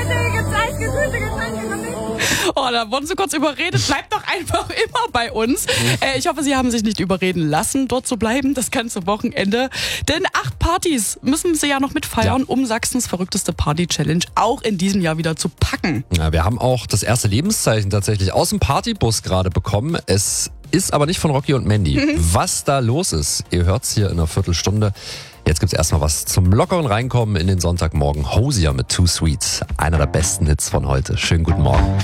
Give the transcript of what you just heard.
Oh, da wurden Sie kurz überredet. Bleibt doch einfach immer bei uns. Ich hoffe, Sie haben sich nicht überreden lassen, dort zu bleiben, das ganze Wochenende. Denn 8 Partys müssen Sie ja noch mitfeiern, um Sachsens verrückteste Party-Challenge auch in diesem Jahr wieder zu packen. Ja, wir haben auch das erste Lebenszeichen tatsächlich aus dem Partybus gerade bekommen. Es ist aber nicht von Rocky und Mandy. Was da los ist, ihr hört's hier in einer Viertelstunde. Jetzt gibt's erstmal was zum lockeren Reinkommen in den Sonntagmorgen. Hosier mit Too Sweet. Einer der besten Hits von heute. Schönen guten Morgen.